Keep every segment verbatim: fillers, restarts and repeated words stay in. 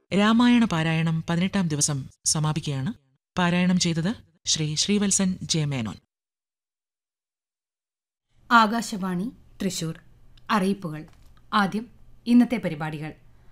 രാമായണ പാരായണം പതിനെട്ടാം ദിവസം സമാപിക്കുകയാണ്. പാരായണം ചെയ്തത് ശ്രീ ശ്രീവത്സൻ ജെ മേനോൻ. ആകാശവാണി തൃശൂർ. അറിയിപ്പുകൾ. ആദ്യം ഇന്നത്തെ പരിപാടികൾ.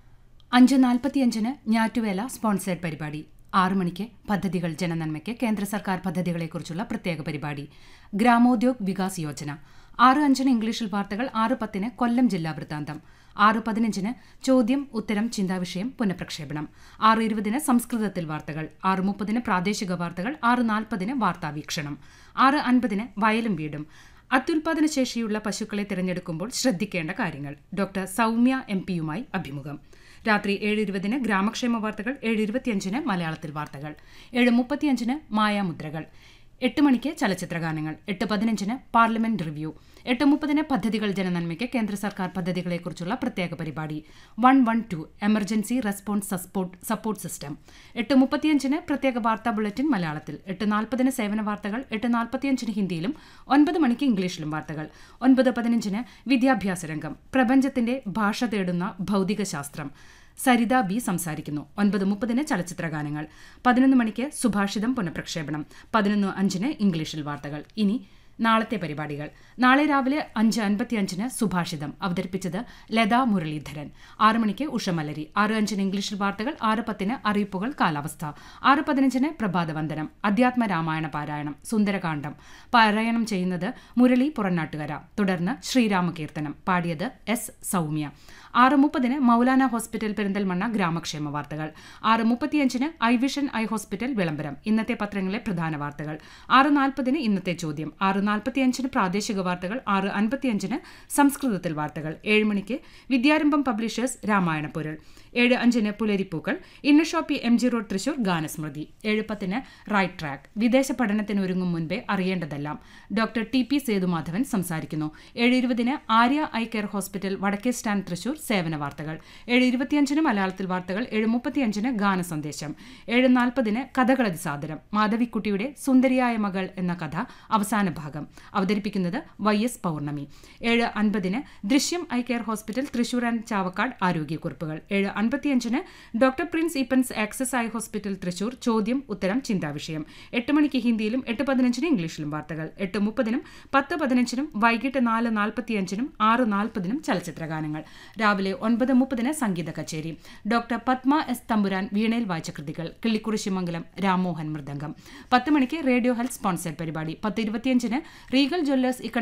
അഞ്ച് നാൽപ്പത്തിയഞ്ചിന് ഞാറ്റുവേല സ്പോൺസേഡ് പരിപാടി. ആറു മണിക്ക് പദ്ധതികൾ ജനനന്മയ്ക്ക് കേന്ദ്ര സർക്കാർ പദ്ധതികളെക്കുറിച്ചുള്ള പ്രത്യേക പരിപാടി ഗ്രാമോദ്യോഗ് വികാസ് യോജന. ആറ് അഞ്ചിന് ഇംഗ്ലീഷിൽ വാർത്തകൾ. ആറ് പത്തിന് കൊല്ലം ജില്ലാ വൃത്താന്തം. ആറ് പതിനഞ്ചിന് ചോദ്യം ഉത്തരം ചിന്താവിഷയം പുനഃപ്രക്ഷേപണം. ആറ് ഇരുപതിന് സംസ്കൃതത്തിൽ വാർത്തകൾ. ആറ് മുപ്പതിന് പ്രാദേശിക വാർത്തകൾ. ആറ് നാൽപ്പതിന് വാർത്താവീക്ഷണം. ആറ് അൻപതിന് വയലും വീടും. അത്യുൽപാദന ശേഷിയുള്ള പശുക്കളെ തിരഞ്ഞെടുക്കുമ്പോൾ ശ്രദ്ധിക്കേണ്ട കാര്യങ്ങൾ. ഡോക്ടർ സൗമ്യ എം പിയുമായി അഭിമുഖം. രാത്രി ഏഴ് ഇരുപതിന് ഗ്രാമക്ഷേമ വാർത്തകൾ. ഏഴ് ഇരുപത്തിയഞ്ചിന് മലയാളത്തിൽ വാർത്തകൾ. ഏഴ് മുപ്പത്തിയഞ്ചിന് മായാമുദ്രകൾ. എട്ട് മണിക്ക് ചലച്ചിത്രഗാനങ്ങൾ. എട്ട് പതിനഞ്ചിന് പാർലമെന്റ് റിവ്യൂ. എട്ട് മുപ്പതിന് പദ്ധതികൾ ജനനന്മയ്ക്ക് കേന്ദ്ര സർക്കാർ പദ്ധതികളെക്കുറിച്ചുള്ള പ്രത്യേക പരിപാടി one one two emergency response support support system. എട്ട് മുപ്പത്തിയഞ്ചിന് പ്രത്യേക വാർത്താ ബുള്ളറ്റിൻ മലയാളത്തിൽ. എട്ട് നാൽപ്പതിന് സേവന വാർത്തകൾ. എട്ട് നാൽപ്പത്തിയഞ്ചിന് ഹിന്ദിയിലും ഒൻപത് മണിക്ക് ഇംഗ്ലീഷിലും വാർത്തകൾ. ഒൻപത് പതിനഞ്ചിന് വിദ്യാഭ്യാസ രംഗം. പ്രപഞ്ചത്തിന്റെ ഭാഷ തേടുന്ന ഭൗതികശാസ്ത്രം. സരിത ബി സംസാരിക്കുന്നു. ഒൻപത് മുപ്പതിന് ചലച്ചിത്രഗാനങ്ങൾ. പതിനൊന്ന് മണിക്ക് സുഭാഷിതം പുനഃപ്രക്ഷേപണം. പതിനൊന്ന് അഞ്ചിന് ഇംഗ്ലീഷിൽ വാർത്തകൾ. ഇനി നാളത്തെ പരിപാടികൾ. നാളെ രാവിലെ അഞ്ച് അൻപത്തിയഞ്ചിന് സുഭാഷിതം അവതരിപ്പിച്ചത് ലതാ മുരളീധരൻ. ആറ് മണിക്ക് ഉഷമലരി. ആറ് അഞ്ചിന് ഇംഗ്ലീഷിൽ വാർത്തകൾ. ആറ് പത്തിന് അറിയിപ്പുകൾ കാലാവസ്ഥ. ആറ് പതിനഞ്ചിന് പ്രഭാതവന്ദനം. അധ്യാത്മ രാമായണ പാരായണം സുന്ദരകാന്ഡം. പാരായണം ചെയ്യുന്നത് മുരളി പുറന്നാട്ടുകര. തുടർന്ന് ശ്രീരാമകീർത്തനം. പാടിയത് എസ് സൗമ്യ. ആറ് മുപ്പതിന് മൗലാന ഹോസ്പിറ്റൽ പെരിന്തൽമണ്ണ ഗ്രാമക്ഷേമ വാർത്തകൾ. ആറ് മുപ്പത്തിയഞ്ചിന് ഐ വിഷൻ ഐ ഹോസ്പിറ്റൽ വിളംബരം. ഇന്നത്തെ പത്രങ്ങളിലെ പ്രധാന വാർത്തകൾ. ആറ് നാൽപ്പതിന് ഇന്നത്തെ ചോദ്യം. ആറ് നാൽപ്പത്തിയഞ്ചിന് പ്രാദേശിക വാർത്തകൾ. ആറ് അൻപത്തിയഞ്ചിന് സംസ്കൃതത്തിൽ വാർത്തകൾ. ഏഴ് മണിക്ക് വിദ്യാരംഭം പബ്ലിഷേഴ്സ് രാമായണ പൊരുൾ. ഏഴ് അഞ്ചിന് പുലരിപ്പൂക്കൾ. Inner Shopee M G road Thrissur ഗാനസ്മൃതി. ഏഴ് പത്തിന് റൈറ്റ് ട്രാക്ക്. വിദേശ പഠനത്തിന് ഒരുങ്ങും മുൻപേ അറിയേണ്ടതെല്ലാം. ഡോക്ടർ ടി പി സേതുമാധവൻ സംസാരിക്കുന്നു. ഏഴ് ഇരുപതിന് ആര്യ ഐ കെയർ ഹോസ്പിറ്റൽ വടക്കേ സ്റ്റാൻഡ് തൃശൂർ സേവന വാർത്തകൾ. ഏഴ് ഇരുപത്തിയഞ്ചിന് മലയാളത്തിൽ വാർത്തകൾ. ഏഴ് മുപ്പത്തിയഞ്ചിന് ഗാനസന്ദേശം. ഏഴ് നാൽപ്പതിന് കഥകളതിസാദരം. മാധവിക്കുട്ടിയുടെ സുന്ദരിയായ മകൾ എന്ന കഥ അവസാന ഭാഗം. അവതരിപ്പിക്കുന്നത് വൈ എസ് പൗർണമി. ഏഴ് അൻപതിന് ദൃശ്യം eye care hospital Thrissur and Chavakkad ആരോഗ്യക്കുറിപ്പുകൾ. ഏഴ് അൻപത്തിയഞ്ചിന് doctor Prince Eappen's access eye hospital Thrissur ചോദ്യം ഉത്തരം ചിന്താവിഷയം. എട്ട് മണിക്ക് ഹിന്ദിയിലും എട്ട് പതിനഞ്ചിന് ഇംഗ്ലീഷിലും വാർത്തകൾ. എട്ട് മുപ്പതിനും പത്ത് പതിനഞ്ചിനും വൈകിട്ട് നാല് നാൽപ്പത്തിയഞ്ചിനും ആറ് നാൽപ്പതിനും ചലച്ചിത്രഗാനങ്ങൾ. രാവിലെ ഒൻപത് മുപ്പതിന് സംഗീത കച്ചേരി. ഡോക്ടർ പത്മ എസ് തമ്പുരാൻ വീണയിൽ വായിച്ച കൃതികൾ. കിള്ളിക്കുറിശിമംഗലം രാമോഹൻ മൃദംഗം. പത്ത് മണിക്ക് റേഡിയോ ഹെൽത്ത് സ്പോൺസേഡ് പരിപാടി. പത്ത് ഇരുപത്തിയഞ്ചിന് റീഗൽ ജ്വല്ലേഴ്സ്